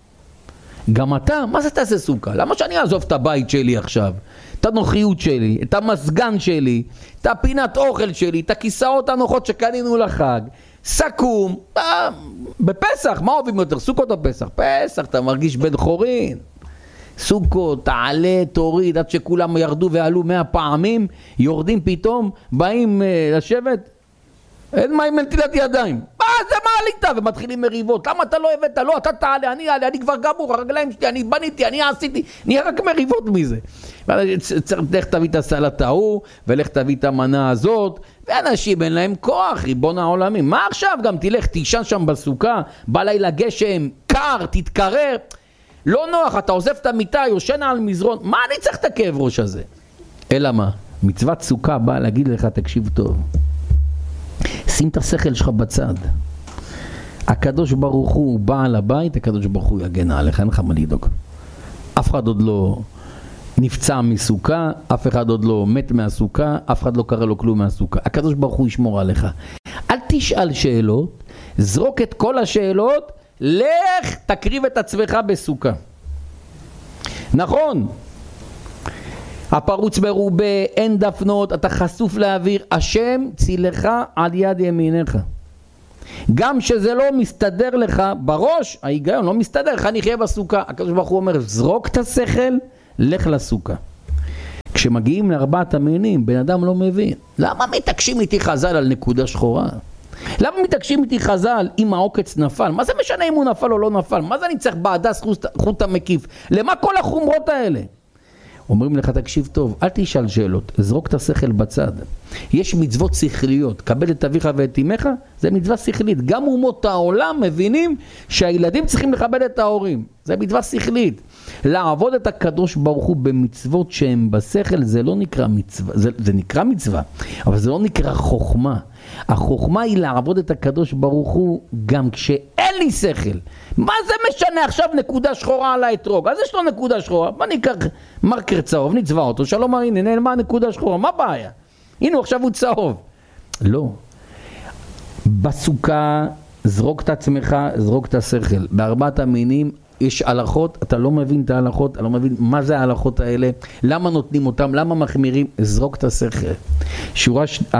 גם אתה, מה זה תעשה סוכה? למה שאני אעזוב את הבית שלי עכשיו? את הנוחיות שלי, את המסגן שלי, את הפינת אוכל שלי, את הכיסאות הנוחות שקנינו לחג. סכום, בפסח, מה אוהבים יותר? סוכות או פסח? פסח, אתה מרגיש בן חורין. סוכות, תעלה, תוריד, עד שכולם ירדו ועלו 100 פעמים, יורדים פתאום, באים לשבת, אין מים מנטילת ידיים. מה זה, מה עלית? ומתחילים מריבות. למה אתה לא הבאת? לא, אתה תעלה, אני אעלה, אני כבר גמור, הרגליים שלי, אני בניתי, אני עשיתי, נהיה רק מריבות מזה. לך תביא את הסלט ההוא, ולך תביא את המנה הזאת, ואנשים אין להם כוח, ריבון העולמים. מה עכשיו? גם תלך, תישן שם בסוכה, בלילה גשם, קר, תתקרר. לא נוח, אתה עוזב את המיטה, יושן על מזרון, מה אני צריך את הכאב ראש הזה? אלא מה? מצוות סוכה באה להגיד לך, תקשיב טוב. שים את השכל שלך בצד. הקדוש ברוך הוא בעל הבית, הקדוש ברוך הוא יגן עליך, אין לך מה לדאוג. אף אחד עוד לא נפצע מסוכה, אף אחד עוד לא מת מהסוכה, אף אחד לא קרא לו כלום מהסוכה. הקדוש ברוך הוא ישמור עליך. אל תשאל שאלות, זרוק את כל השאלות, לך תקריב את עצמך בסוכה. נכון, הפרוץ מרובה, אין דפנות, אתה חשוף לאוויר, השם צילך על יד ימיניך. גם שזה לא מסתדר לך בראש, ההיגיון לא מסתדר, איך אני אחיה בסוכה? הקדוש ברוך הוא אומר, זרוק את השכל, לך לסוכה. כשמגיעים ל4 המינים, בן אדם לא מבין. למה מתעקשים איתי חז"ל על נקודה שחורה? למה מתעקשים איתי חז"ל אם העוקץ נפל? מה זה משנה אם הוא נפל או לא נפל? מה זה אני צריך בהדס חוט המקיף? למה כל החומרות האלה? אומרים לך, תקשיב טוב, אל תשאל שאלות, זרוק את השכל בצד. יש מצוות שכליות, קבל את אביך ואת אמך, זה מצווה שכלית. גם אומות העולם מבינים שהילדים צריכים לכבד את ההורים. זה מצווה שכלית. לעבוד את הקדוש ברוך הוא במצוות שהן בשכל, זה לא נקרא מצווה, זה נקרא מצווה, אבל זה לא נקרא חוכמה. החוכמה היא לעבוד את הקדוש ברוך הוא גם כשאין לי שכל. מה זה משנה עכשיו נקודה שחורה על האתרוג? אז יש לו נקודה שחורה, מה ניקח מרקר צהוב, נצבע אותו, שלום הנה, נעלמה נקודה שחורה, מה בעיה? הנה עכשיו הוא צהוב. לא. בסוכה זרוק את עצמך, זרוק את השכל. בארבעת המינים יש הלכות, אתה לא מבין את ההלכות, אתה לא מבין מה זה ההלכות האלה, למה נותנים אותם, למה מחמירים, זרוק את השכל.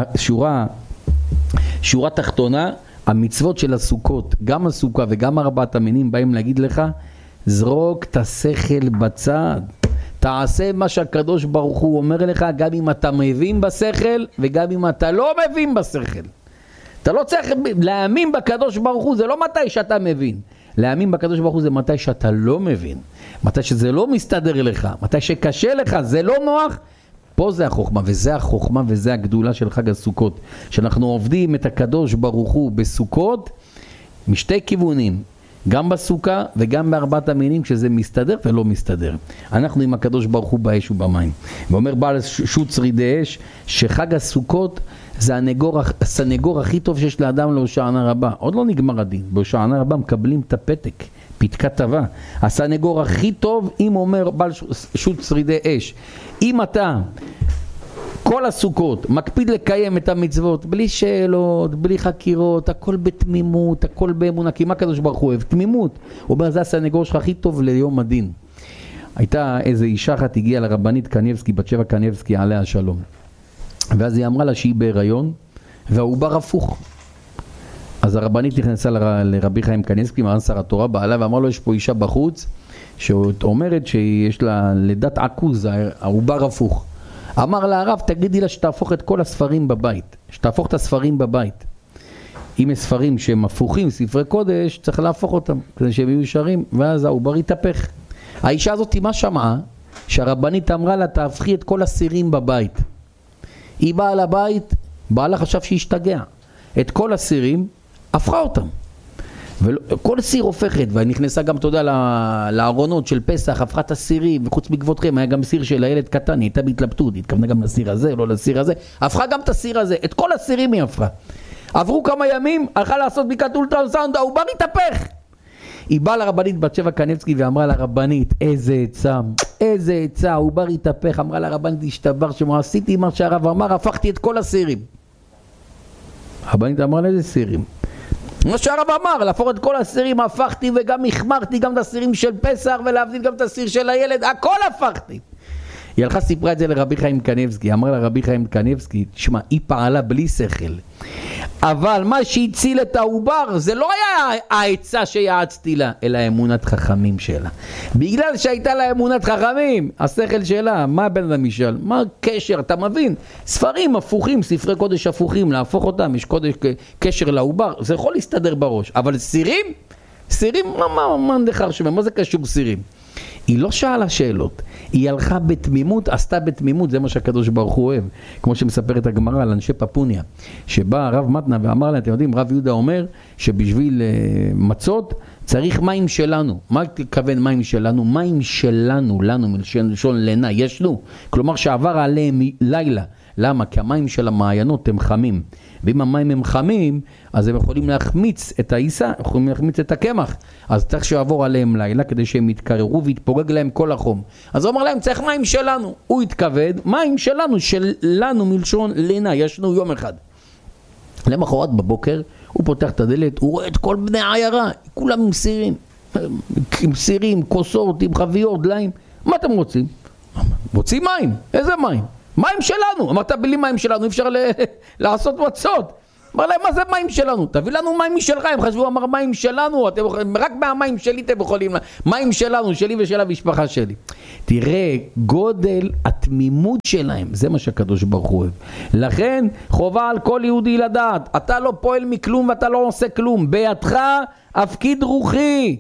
שורה תחתונה, המצוות של הסוכות, גם הסוכה וגם ארבעת המינים באים להגיד לך, זרוק את השכל בצד. תעשה מה שהקדוש ברוך הוא אומר לך, גם אם אתה מבין בשכל וגם אם אתה לא מבין בשכל. אתה לא צריך להאמין בקדוש ברוך הוא, זה לא מתי שאתה מבין. להאמין בקדוש ברוך הוא זה מתי שאתה לא מבין. מתי שזה לא מסתדר לך, מתי שקשה לך, זה לא נוח. פה זה החוכמה, וזה החוכמה וזה הגדולה של חג הסוכות. שאנחנו עובדים את הקדוש ברוך הוא בסוכות, משתי כיוונים. גם בסוכה וגם בארבעת המינים כשזה מסתדר ולא מסתדר. אנחנו עם הקדוש ברוך הוא באש ובמים. ואומר בעל שו"ת שרידי אש שחג הסוכות זה הסנגור הכי טוב שיש לאדם להושענא רבה. עוד לא נגמר הדין. בהושענא רבה מקבלים את הפתק, פתקת טובה. הסנגור הכי טוב, אם אומר בעל שו"ת שרידי אש, אם אתה כל הסוכות מקפיד לקיים את המצוות בלי שאלות, בלי חקירות, הכל בתמימות, הכל באמונה, כי מה הקדוש ברוך הוא אוהב? תמימות. הוא אומר, זה הסנגור שלך הכי טוב ליום הדין. הייתה איזו אישה אחת, הגיעה לרבנית קניבסקי, בת שבע קניבסקי, עליה השלום. ואז היא אמרה לה שהיא בהיריון, והעובר הפוך. אז הרבנית נכנסה לרבי חיים קניבסקי, מרן שר התורה, בעלה, ואמרה לו, יש פה אישה בחוץ, שאומרת שיש לה לידת עכוז, העובר הפוך. אמר לה הרב, תגידי לה שתהפוך את כל הספרים בבית, שתהפוך את הספרים בבית. אם יש ספרים שהם הפוכים, ספרי קודש, צריך להפוך אותם, כדי שהם יהיו ישרים, ואז העובר יתהפך. האישה הזאת מה שמעה? שהרבנית אמרה לה, תהפכי את כל הסירים בבית. היא באה לבית, בעלה חשב שהשתגע. את כל הסירים, הפכה אותם. וכל סיר הופכת, ונכנסה גם תודה לארונות של פסח, הפכה את הסירים, וחוץ מגבותכם, היה גם סיר של הילד קטן, היא הייתה בהתלבטות, היא התכוונה גם לסיר הזה, לא לסיר הזה, הפכה גם את הסיר הזה, את כל הסירים היא הפכה. עברו כמה ימים, הלכה לעשות בדיקת אולטרסאונד, העובר התהפך. היא באה לרבנית בת שבע קניבסקי ואמרה לרבנית, איזה עצה, העובר התהפך, אמרה לרבנית, השתבר שמה, עשיתי מה שהרב אמר, הפכתי את כל הסירים. הרבנית אמרה לה, איזה סירים? מה שהרב אמר, להפוך את כל הסירים, הפכתי וגם החמרתי גם את הסירים של פסח ולהבדיל גם את הסיר של הילד, הכל הפכתי. היא הלכה סיפרה את זה לרבי חיים קניבסקי, אמר לרבי חיים קניבסקי, תשמע, היא פעלה בלי שכל, אבל מה שהציל את העובר זה לא היה העצה שיעצתי לה, אלא אמונת חכמים שלה. בגלל שהייתה לה אמונת חכמים, השכל שלה, מה בן אדם ישאל? מה הקשר? אתה מבין? ספרים הפוכים, ספרי קודש הפוכים, להפוך אותם, יש קשר לעובר, זה יכול להסתדר בראש, אבל סירים, מה נחר שמם? מה זה קשור סירים? היא לא שאלה שאלות, היא הלכה בתמימות, עשתה בתמימות, זה מה שהקדוש ברוך הוא אוהב. כמו שמספרת הגמרא על אנשי פפוניה, שבא הרב מתנה ואמר לה, אתם יודעים, רב יהודה אומר שבשביל מצות צריך מים שלנו. מה תכוון מים שלנו? מים שלנו, לנו מלשון לינה, ישנו. כלומר שעבר עליהם לילה. למה? כי המים של המעיינות הם חמים. ואם המים הם חמים, אז הם יכולים להחמיץ את העיסה, יכולים להחמיץ את הקמח. אז צריך שיעבור עליהם לילה כדי שהם יתקררו ויתפורג להם כל החום. אז הוא אמר להם, צריך מים שלנו. הוא התכוון, מים שלנו מלשון לינה, ישנו יום אחד. למחרת בבוקר, הוא פותח את הדלת, הוא רואה את כל בני העיירה, כולם עם סירים, כוסות, עם חביות, דליים. מה אתם רוצים? רוצים מים. איזה מים? מים שלנו. אמרת, בלי מים שלנו, אפשר לעשות מצות. אמר להם, מה זה מים שלנו? תביא לנו מים משלך. הם חשבו, אמר, מים שלנו, רק מהמים שלי אתם יכולים, מים שלנו, שלי ושל המשפחה שלי. תראה, גודל התמימות שלהם, זה מה שהקדוש ברוך הוא אוהב. לכן, חובה על כל יהודי לדעת, אתה לא פועל מכלום ואתה לא עושה כלום. בידך, הפקיד רוחי.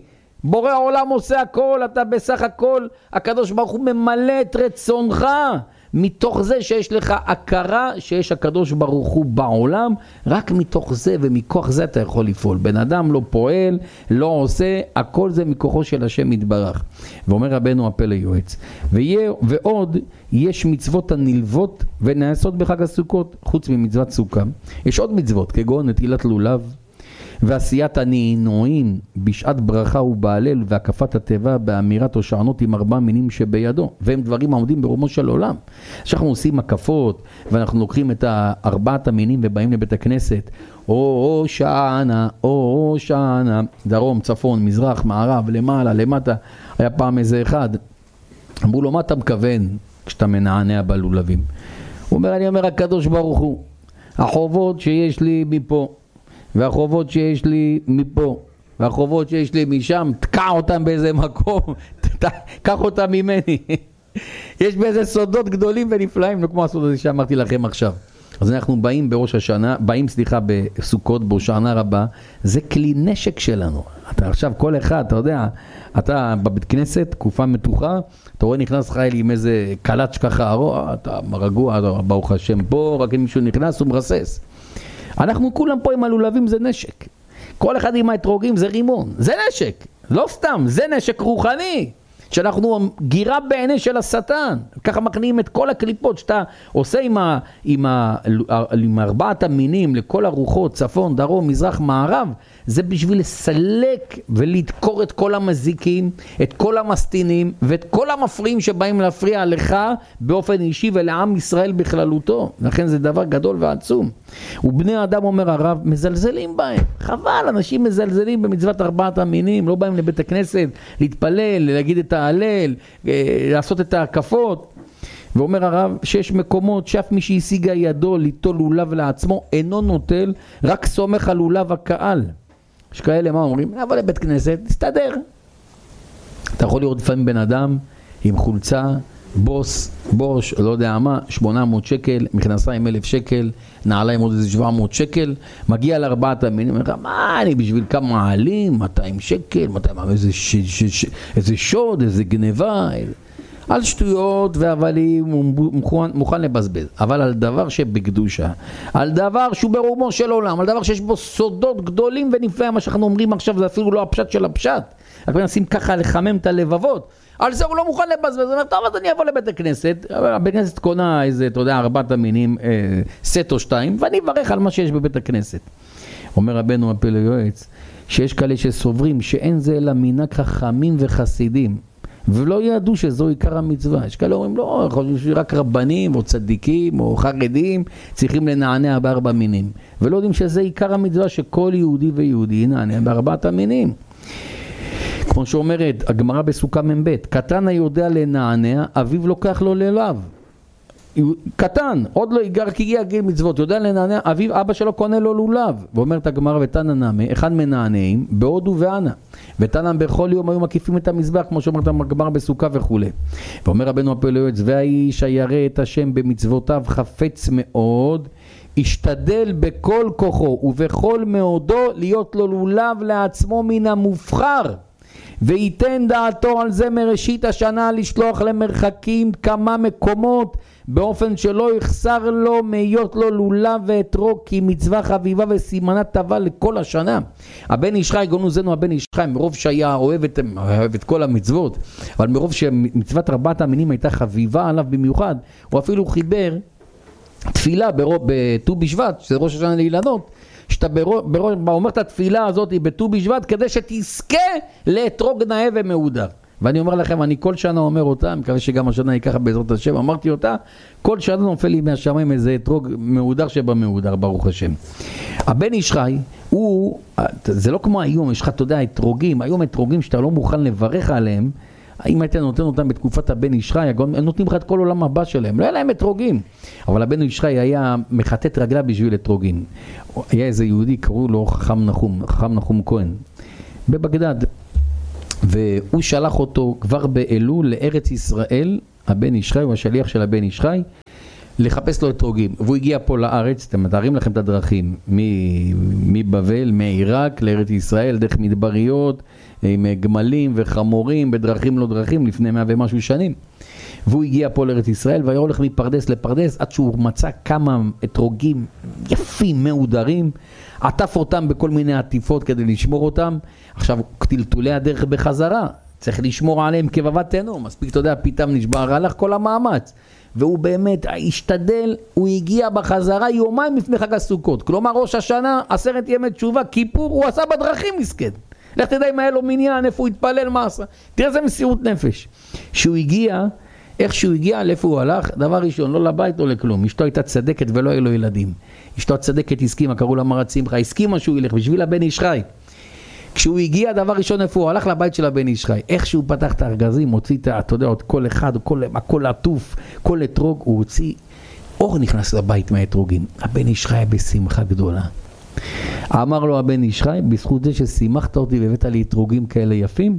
בורא העולם עושה הכל, אתה בסך הכל, הקדוש ברוך הוא ממלא את רצונך, מתוך זה שיש לך הכרה שיש הקדוש ברוך הוא בעולם, רק מתוך זה ומכוח זה אתה יכול לפעול. בן אדם לא פועל, לא עושה, הכל זה מכוחו של השם יתברך. ואומר רבנו הפה ליועץ, ועוד יש מצוות הנלוות ונעשות בחג הסוכות, חוץ ממצוות סוכה. יש עוד מצוות, כגון נטילת לולב, ועשיית הנענועים בשעת ברכה ובהלל והקפת התיבה באמירת הושענות עם 4 מינים שבידו, והם דברים העומדים ברומו של עולם. שאנחנו עושים הקפות ואנחנו לוקחים את 4 המינים ובאים לבית הכנסת, או הושענה, או הושענה, דרום, צפון, מזרח, מערב, למעלה, למטה. היה פעם איזה אחד, אמרו לו, מה אתה מכוון כשאתה מנענע בלולבים? הוא אומר, אני אומר הקדוש ברוך הוא, החובות שיש לי מפה והחובות שיש לי מפה, והחובות שיש לי משם, תקע אותם באיזה מקום, קח אותם ממני. יש באיזה סודות גדולים ונפלאים, לא כמו הסוד הזה שאמרתי לכם עכשיו. אז אנחנו באים בראש השנה, בסוכות, בהושענא רבה, זה כלי נשק שלנו. אתה עכשיו כל אחד, אתה יודע, אתה בבית כנסת, תקופה מתוחה, אתה רואה נכנס חייל עם איזה קלאץ' ככה, אתה רגוע, ברוך השם פה, רק אם מישהו נכנס הוא מרסס. אנחנו כולם פה עם הלולבים, זה נשק. כל אחד עם האתרוגים זה רימון, זה נשק. לא סתם, זה נשק רוחני. שאנחנו גירה בעיני של השטן. ככה מקנים את כל הקליפות שאתה עושה עם 4 המינים לכל הרוחות, צפון, דרום, מזרח, מערב. זה בשביל לסלק ולדקור את כל המזיקים, את כל המסטינים ואת כל המפריעים שבאים להפריע לך באופן אישי ולעם ישראל בכללותו. לכן זה דבר גדול ועצום. ובני אדם, אומר הרב, מזלזלים בהם. חבל, אנשים מזלזלים במצוות 4 המינים, לא באים לבית הכנסת להתפלל, להגיד את ההלל, לעשות את ההקפות. ואומר הרב שיש מקומות שאף מי שהשיגה ידו ליטול לולב לעצמו אינו נוטל, רק סומך על לולב הקהל. יש כאלה, מה אומרים? אבל לבית כנסת, תסתדר. אתה יכול לראות לפעמים בן אדם עם חולצה, בוש, לא יודע מה, 800 שקל, מכנסיים 1,000 שקל, נעליים עוד איזה 700 שקל, מגיע ל4 המינים, אומר לך, מה אני בשביל כמה עלים, 200 שקל, 200, איזה שוד, איזה גניבה, על שטויות והבלים הוא מוכן לבזבז, אבל על דבר שבקדושה, על דבר שהוא ברומו של עולם, על דבר שיש בו סודות גדולים ונפלאים, מה שאנחנו אומרים עכשיו זה אפילו לא הפשט של הפשט, רק מנסים ככה לחמם את הלבבות, על זה הוא לא מוכן לבזבז, הוא אומר, טוב, אז אני אבוא לבית הכנסת, הבית הכנסת קונה איזה, אתה יודע, 4 המינים, סט או 2, ואני אברך על מה שיש בבית הכנסת. אומר רבנו הפה ליועץ, שיש כאלה שסוברים שאין זה אלא מנהג חכמים וחסידים, ולא ידעו שזו עיקר המצווה. יש כאלה אומרים, לא, רק רבנים או צדיקים או חרדים צריכים לנענע ב4 מינים, ולא יודעים שזה עיקר המצווה שכל יהודי ויהודי ינענע ב4 המינים. כמו שאומרת הגמרא בסוכה מ"ב, קטן היודע לנענע, אביו לוקח לו ללב. קטן, עוד לא יגר כי הגיע גיל מצוות, יודע לנענע, אבא שלו קונה לו לולב. ואומרת הגמרא, ותנא נמי, אחד מנענעים בהודו וענה, ותנא בכל יום היו מקיפים את המזבח, כמו שאומרת הגמרא בסוכה וכו'. ואומר רבנו הפה ליועץ, והאיש הירא את השם במצוותיו חפץ מאוד, השתדל בכל כוחו ובכל מאודו להיות לו לולב לעצמו מן המובחר, וייתן דעתו על זה מראשית השנה לשלוח למרחקים כמה מקומות, באופן שלא יחסר לו מהיות לו לולב ואתרוג, כי מצווה חביבה וסימנה טובה לכל השנה. הבן איש חי, גאונו זנו הבן איש חי, מרוב שהיה אוהב את כל המצוות, אבל מרוב שמצוות 4 המינים הייתה חביבה עליו במיוחד, הוא אפילו חיבר תפילה בט"ו בשבט, שזה ראש השנה לאילנות, שאתה אומר את התפילה הזאת בט"ו בשבט כדי שתזכה לאתרוג נאה ומהודר. ואני אומר לכם, אני כל שנה אומר אותה, מקווה שגם השנה ייקח בעזרת השם, אמרתי אותה, כל שנה נופל לי מהשמיים איזה אתרוג מהודר שבמהודר, ברוך השם. הבן איש חי, זה לא כמו היום, יש לך, אתה יודע, אתרוגים, היום אתרוגים שאתה לא מוכן לברך עליהם, אם היית נותן אותם בתקופת הבן איש חי, הם נותנים לך את כל עולם הבא שלהם, לא היה להם אתרוגים. אבל הבן איש חי היה מחטט רגלה בשביל אתרוגים. היה איזה יהודי, קראו לו חכם נחום כהן, בבגדד. והוא שלח אותו כבר באלול לארץ ישראל, הבן איש חי, הוא השליח של הבן איש חי, לחפש לו אתרוגים, והוא הגיע פה לארץ, אתם מתארים לכם את הדרכים, מבבל, מעיראק לארץ ישראל, דרך מדבריות, עם גמלים וחמורים, בדרכים לא דרכים, לפני 100 ומשהו שנים. והוא הגיע פה לארץ ישראל, והיה הולך מפרדס לפרדס, עד שהוא מצא כמה אתרוגים יפים, מעודרים, עטף אותם בכל מיני עטיפות כדי לשמור אותם. עכשיו, טלטולי הדרך בחזרה, צריך לשמור עליהם כבבת עינו, מספיק, אתה יודע, פתאום נשבר, הלך כל המאמץ. והוא באמת השתדל, הוא הגיע בחזרה יומיים לפני חג הסוכות. כלומר, ראש השנה, 10 ימי תשובה, כיפור, הוא עשה בדרכים מסכן. לך תדע אם היה לו מניין, איפה הוא התפלל, מה עשה. תראה איזה מסירות נפש. שהוא הגיע, איך שהוא הגיע, לאיפה הוא הלך, דבר ראשון, לא לבית, לא לכלום. אשתו הייתה צדקת ולא היה לו ילדים. אשתו הצדקת הסכימה, קראו לה מרת שמחה, הסכימה שהוא ילך בשביל הבן איש חי. כשהוא הגיע, דבר ראשון איפה הוא הלך לבית של הבן איש חי. איך שהוא פתח את הארגזים, הוציא את, אתה יודע, כל אחד, כל עטוף, כל אתרוג, הוא הוציא, אור נכנס לבית מהאתרוגים. הבן איש חי בשמחה גדולה. אמר לו הבן איש חי, בזכות זה ששימחת אותי והבאת לי אתרוגים כאלה יפים,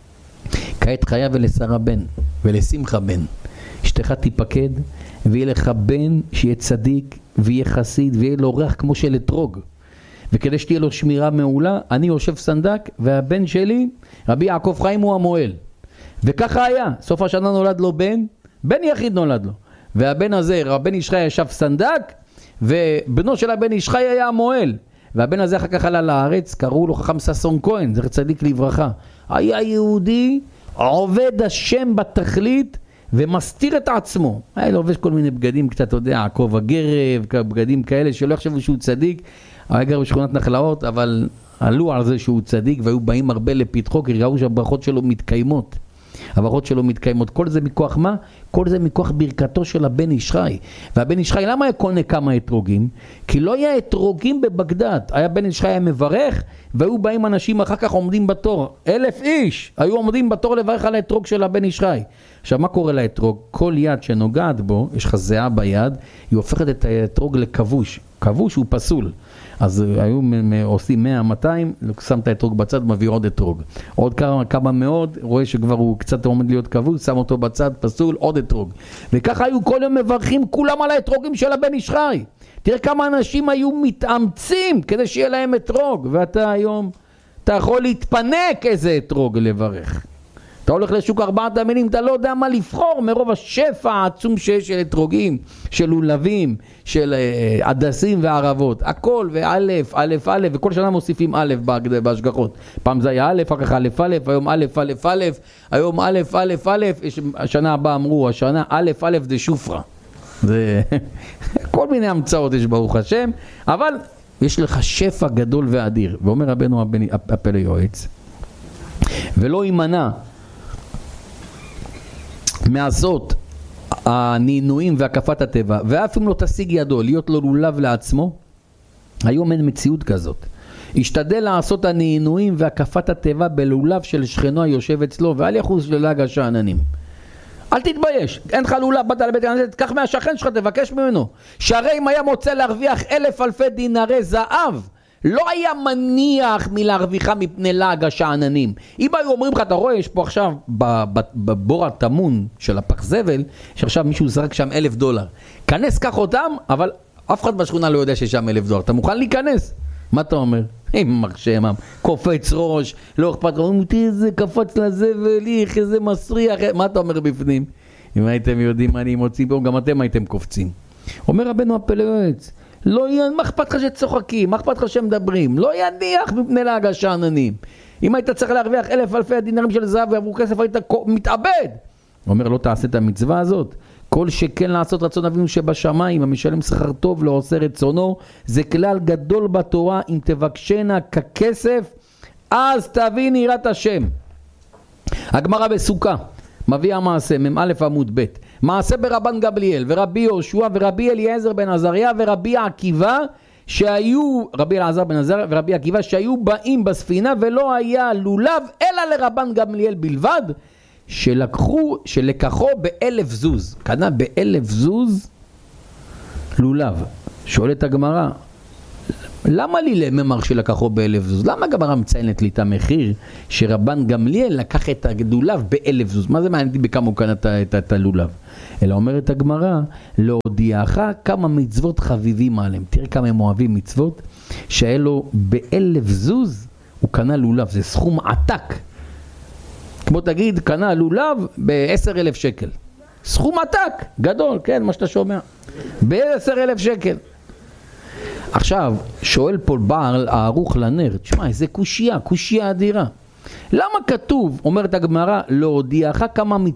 כעת חיה ולשרה בן, ולשמחה בן. אשתך תיפקד, ויהיה לך בן שיהיה צדיק, ויהיה חסיד, ויהיה לו ריח כמו של אתרוג. וכדי שתהיה לו שמירה מעולה, אני יושב סנדק, והבן שלי, רבי יעקב חיים הוא המועל. וככה היה, סוף השנה נולד לו בן יחיד נולד לו. והבן הזה, הבן איש חי ישב סנדק, ובנו של הבן איש חי היה המועל. והבן הזה אחר כך עלה לארץ, קראו לו חכם ששון כהן, זכר צדיק לברכה. היה יהודי, עובד השם בתכלית, ומסתיר את עצמו. היה לובש כל מיני בגדים, קצת, אתה יודע, עקוב הגרב, בגדים כאלה, שלא יחשבו שהוא צדיק. היה גר בשכונת נחלאות, אבל עלו על זה שהוא צדיק, והיו באים הרבה לפתחו, כי ראו שהברכות שלו מתקיימות. הברכות שלו מתקיימות. כל זה מכוח מה? כל זה מכוח ברכתו של הבן איש חי. והבן איש חי, למה היה קונה כמה אתרוגים? כי לא היה אתרוגים בבגדד. היה בן איש חי היה מברך, והיו באים אנשים אחר כך עומדים בתור. 1,000 איש היו עומדים בתור לברך על האתרוג של הבן איש חי. עכשיו, מה קורה לאתרוג? כל יד שנוגעת בו, יש לך זהה ביד, היא הופכת את האתרוג לכבוש. כבוש הוא פסול. אז היו עושים 100-200, שם את האתרוג בצד, מביא עוד אתרוג. עוד כמה מאוד, רואה שכבר הוא קצת עומד להיות כבוש, שם אותו בצד, פסול, עוד אתרוג. וככה היו כל יום מברכים כולם על האתרוגים של הבן איש חי. תראה כמה אנשים היו מתאמצים כדי שיהיה להם אתרוג, ואתה היום, אתה יכול להתפנק איזה אתרוג לברך. אתה הולך לשוק 4 המינים, אתה לא יודע מה לבחור מרוב השפע העצום שיש של אתרוגים, של לולבים, של עדסים וערבות, הכל, ואלף, אלף, אלף, וכל שנה מוסיפים אלף בהשגחות. פעם זה היה אלף, אחר כך אלף, אלף, היום אלף, אלף, אלף, היום אלף, אלף, אלף, השנה הבאה אמרו, השנה אלף, אלף זה שופרה. זה כל מיני המצאות יש ברוך השם, אבל יש לך שפע גדול ואדיר. ואומר רבנו הפלא יועץ, ולא יימנע מעשות הנינויים והקפת הטבע, ואף אם לא תשיג ידו להיות לו לולב לעצמו, היום אין מציאות כזאת. השתדל לעשות הנינויים והקפת הטבע בלולב של שכנו היושב אצלו, ואל יחוס ללעג השאננים. אל תתבייש, אין לך לולב, באת לבית הכנסת, קח מהשכן שלך, תבקש ממנו. שהרי אם היה מוצא להרוויח 1,000 אלפי דינרי זהב, לא היה מניח מלהרוויחה מפני לעג השאננים. אם היו אומרים לך, אתה רואה, יש פה עכשיו בבור התמון של הפח זבל, שעכשיו מישהו זרק שם $1,000. כנס, קח אותם, אבל אף אחד בשכונה לא יודע שיש שם $1,000. אתה מוכן להיכנס? מה אתה אומר? מרשם, קופץ ראש, לא אכפת, אומרים, תראה איזה קפץ לזבל, איזה מסריח, מה אתה אומר בפנים? אם הייתם יודעים מה אני מוציא פה, גם אתם הייתם קופצים. אומר רבנו הפלא יועץ, לא יהיה, מה אכפת לך שצוחקים, מה אכפת לך שמדברים, לא יניח מפני לעג השאננים. אם היית צריך להרוויח 1,000 אלפי הדינרים של זהב ועבור כסף, היית מתאבד. הוא אומר, לא תעשה את המצווה הזאת. כל שכן לעשות רצון אבינו שבשמיים, המשלם שכר טוב לא עושה רצונו, זה כלל גדול בתורה, אם תבקשנה ככסף, אז תבין יראת השם. הגמרא בסוכה, מביא המעשה, מ"א עמוד ב', מעשה ברבן גמליאל ורבי יהושע ורבי אליעזר בן עזריה ורבי עקיבא, שהיו, רבי אלעזר בן עזריה ורבי עקיבא, שהיו באים בספינה ולא היה לולב אלא לרבן גמליאל בלבד, שלקחו ב1,000 זוז, קנה ב1,000 זוז לולב. שואלת הגמרא, למה לי לממר שלקחו ב1,000 זוז? למה הגמרא מציינת לי את המחיר שרבן גמליאל לקח את הגדולב ב1,000 זוז? מה זה מעניין אותי בכמה הוא קנה את הלולב? אלא אומרת הגמרא, להודיעך כמה מצוות חביבים עליהם. תראה כמה הם אוהבים מצוות, שהיה לו ב1,000 זוז, הוא קנה לולב, זה סכום עתק. כמו תגיד, קנה לולב ב10,000 שקל. סכום עתק, גדול, כן, מה שאתה שומע. ב10,000 שקל. עכשיו, שואל פה בעל הערוך לנר, תשמע, איזה קושיה אדירה. למה כתוב, אומרת הגמרא, להודיעך כמה